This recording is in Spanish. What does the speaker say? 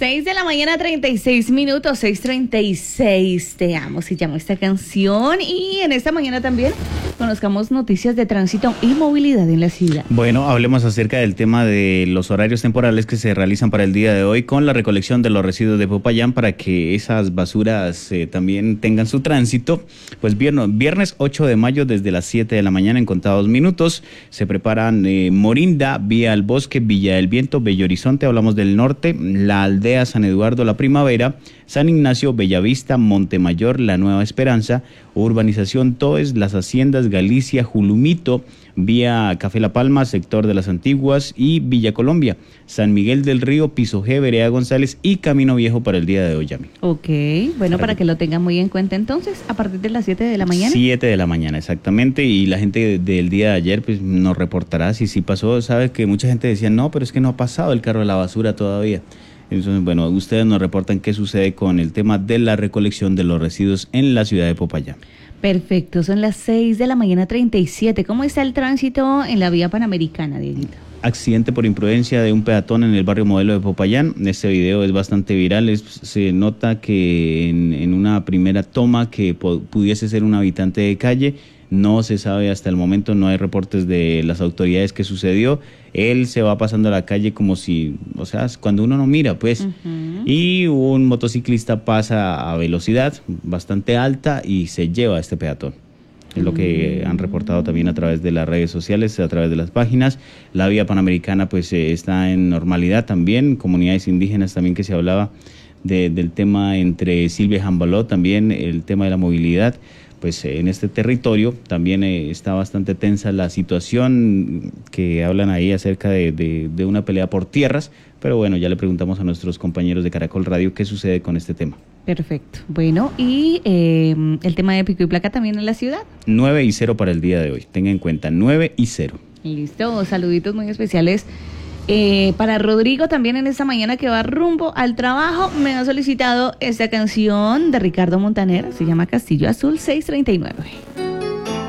6 de la mañana, 36 minutos, 6:36. Te amo, se llama esta canción. Y en esta mañana también conozcamos noticias de tránsito y movilidad en la ciudad. Bueno, hablemos acerca del tema de los horarios temporales que se realizan para el día de hoy con la recolección de los residuos de Popayán para que esas basuras también tengan su tránsito. Pues viernes 8 de mayo desde las 7 de la mañana en contados minutos se preparan Morinda, Vía al Bosque, Villa del Viento, Bello Horizonte, hablamos del norte, la Aldea San Eduardo, La Primavera, San Ignacio, Bellavista, Montemayor, La Nueva Esperanza, Urbanización Toes, Las Haciendas, Galicia, Julumito, Vía Café La Palma, Sector de las Antiguas y Villa Colombia, San Miguel del Río, Piso G, Vereda González y Camino Viejo para el día de hoy, Yami. Ok, bueno, para que lo tengan muy en cuenta entonces, a partir de las 7 de la mañana. 7 de la mañana, exactamente, y la gente del día de ayer pues nos reportará si sí pasó. Sabe que mucha gente decía, no, pero es que no ha pasado el carro de la basura todavía. Entonces, bueno, ustedes nos reportan qué sucede con el tema de la recolección de los residuos en la ciudad de Popayán. Perfecto, son las 6 de la mañana 37. ¿Cómo está el tránsito en la vía Panamericana, Dieguito? Accidente por imprudencia de un peatón en el barrio Modelo de Popayán. Este video es bastante viral. Se nota que en una primera toma que pudiese ser un habitante de calle. No se sabe hasta el momento, no hay reportes de las autoridades que sucedió. Él se va pasando a la calle como si, o sea, cuando uno no mira, pues. Y un motociclista pasa a velocidad bastante alta y se lleva a este peatón. Es lo que han reportado también a través de las redes sociales, a través de las páginas. La vía Panamericana pues está en normalidad también. Comunidades indígenas también que se hablaba del tema entre Silvia y Jambaló, también el tema de la movilidad. Pues en este territorio también está bastante tensa la situación, que hablan ahí acerca de una pelea por tierras, pero bueno, ya le preguntamos a nuestros compañeros de Caracol Radio qué sucede con este tema. Perfecto. Bueno, y el tema de pico y placa también en la ciudad. 9-0 para el día de hoy, tenga en cuenta, 9-0. Listo, saluditos muy especiales. Para Rodrigo también en esta mañana que va rumbo al trabajo, me ha solicitado esta canción de Ricardo Montaner, se llama Castillo Azul, 6:39.